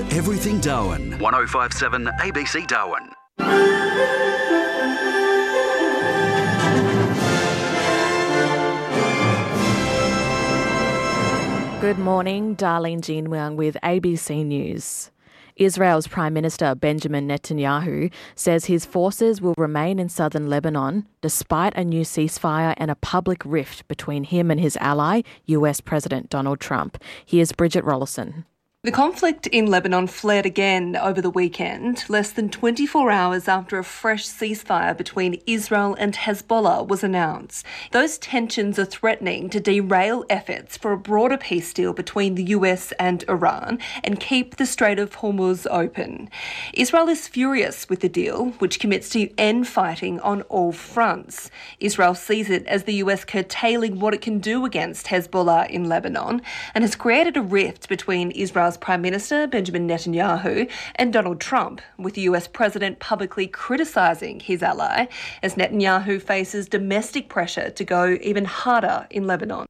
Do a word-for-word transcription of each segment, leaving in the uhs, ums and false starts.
Everything Darwin. one oh five point seven A B C Darwin. Good morning, Darlene Jean-Wang with A B C News. Israel's Prime Minister Benjamin Netanyahu says his forces will remain in southern Lebanon despite a new ceasefire and a public rift between him and his ally, U S President Donald Trump. Here's Bridget Rollison. The conflict in Lebanon flared again over the weekend, less than twenty-four hours after a fresh ceasefire between Israel and Hezbollah was announced. Those tensions are threatening to derail efforts for a broader peace deal between the U S and Iran and keep the Strait of Hormuz open. Israel is furious with the deal, which commits to end fighting on all fronts. Israel sees it as the U S curtailing what it can do against Hezbollah in Lebanon and has created a rift between Israel Prime Minister Benjamin Netanyahu and Donald Trump, with the U S President publicly criticising his ally as Netanyahu faces domestic pressure to go even harder in Lebanon.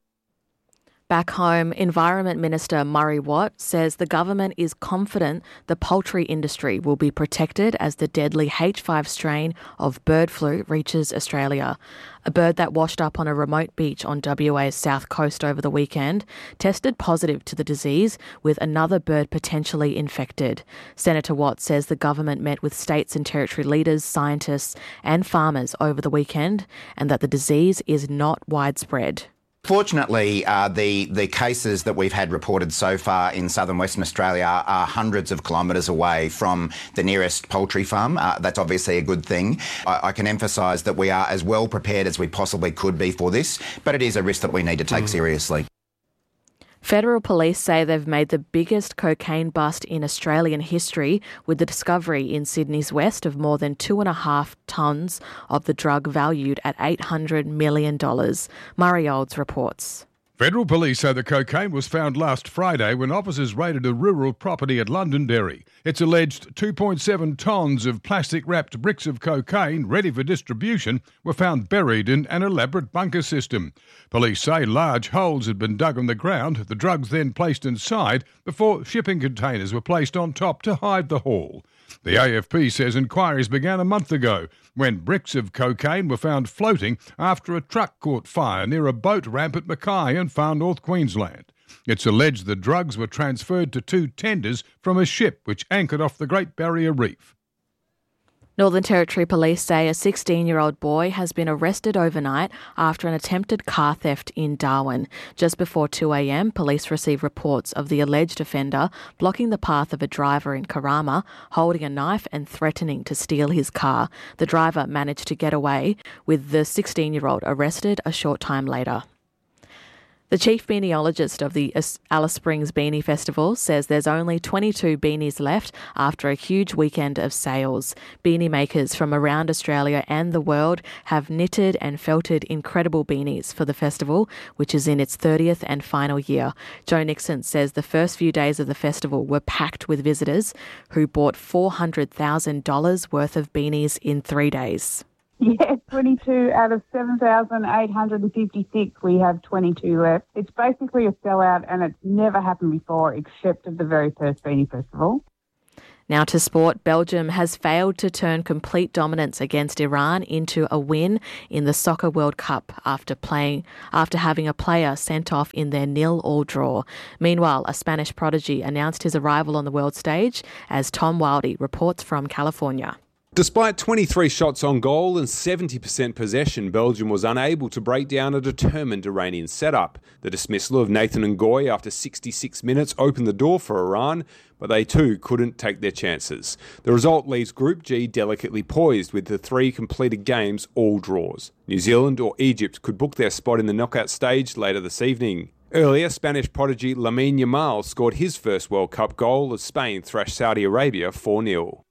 Back home, Environment Minister Murray Watt says the government is confident the poultry industry will be protected as the deadly H five strain of bird flu reaches Australia. A bird that washed up on a remote beach on W A's south coast over the weekend tested positive to the disease, with another bird potentially infected. Senator Watt says the government met with states and territory leaders, scientists and farmers over the weekend and that the disease is not widespread. Fortunately, uh, the, the cases that we've had reported so far in southern Western Australia are, are hundreds of kilometres away from the nearest poultry farm. Uh, that's obviously a good thing. I, I can emphasise that we are as well prepared as we possibly could be for this, but it is a risk that we need to take mm. seriously. Federal police say they've made the biggest cocaine bust in Australian history with the discovery in Sydney's west of more than two and a half tonnes of the drug valued at eight hundred million dollars. Murray Olds reports. Federal police say the cocaine was found last Friday when officers raided a rural property at Londonderry. It's alleged two point seven tonnes of plastic-wrapped bricks of cocaine ready for distribution were found buried in an elaborate bunker system. Police say large holes had been dug on the ground, the drugs then placed inside before shipping containers were placed on top to hide the haul. The A F P says inquiries began a month ago when bricks of cocaine were found floating after a truck caught fire near a boat ramp at Mackay in far north Queensland. It's alleged the drugs were transferred to two tenders from a ship which anchored off the Great Barrier Reef. Northern Territory Police say a sixteen-year-old boy has been arrested overnight after an attempted car theft in Darwin. Just before two a.m, police received reports of the alleged offender blocking the path of a driver in Karama, holding a knife and threatening to steal his car. The driver managed to get away, with the sixteen-year-old arrested a short time later. The chief beaniologist of the Alice Springs Beanie Festival says there's only twenty-two beanies left after a huge weekend of sales. Beanie makers from around Australia and the world have knitted and felted incredible beanies for the festival, which is in its thirtieth and final year. Joe Nixon says the first few days of the festival were packed with visitors who bought four hundred thousand dollars worth of beanies in three days. Yeah, twenty-two out of seven thousand eight hundred fifty-six, we have twenty-two left. It's basically a sellout and it's never happened before except at the very first Beanie Festival. Now to sport, Belgium has failed to turn complete dominance against Iran into a win in the Soccer World Cup after playing after having a player sent off in their nil-all draw. Meanwhile, a Spanish prodigy announced his arrival on the world stage, as Tom Wildy reports from California. Despite twenty-three shots on goal and seventy percent possession, Belgium was unable to break down a determined Iranian setup. The dismissal of Nathan Ngoy after sixty-six minutes opened the door for Iran, but they too couldn't take their chances. The result leaves Group G delicately poised with the three completed games all draws. New Zealand or Egypt could book their spot in the knockout stage later this evening. Earlier, Spanish prodigy Lamine Yamal scored his first World Cup goal as Spain thrashed Saudi Arabia four nil.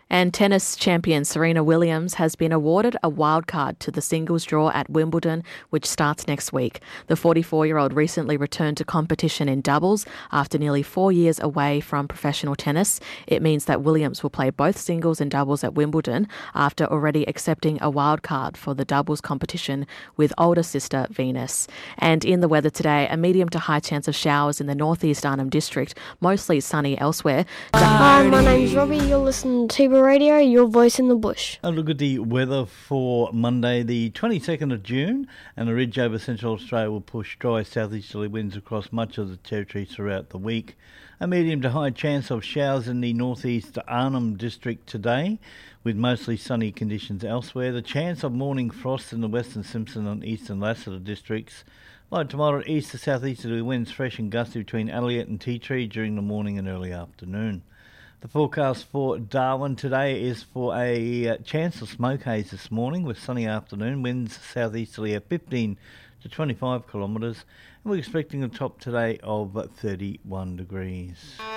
And tennis champion Serena Williams has been awarded a wildcard to the singles draw at Wimbledon, which starts next week. The forty-four-year-old recently returned to competition in doubles after nearly four years away from professional tennis. It means that Williams will play both singles and doubles at Wimbledon after already accepting a wildcard for the doubles competition with older sister Venus. And in the weather today, a medium to high chance of showers in the northeast Arnhem District, mostly sunny elsewhere. Hi, my name's Robbie. You're listening to Tiba Radio, your voice in the bush. A look at the weather for Monday, the twenty-second of June, and a ridge over central Australia will push dry southeasterly winds across much of the territory throughout the week. A medium to high chance of showers in the northeast Arnhem District today, with mostly sunny conditions elsewhere. The chance of morning frost in the western Simpson and eastern Lassiter districts. Light to moderate east to southeasterly winds, fresh and gusty between Elliot and Tea Tree during the morning and early afternoon. The forecast for Darwin today is for a uh, chance of smoke haze this morning with sunny afternoon, winds southeasterly at fifteen to twenty-five kilometres, and we're expecting a top today of thirty-one degrees.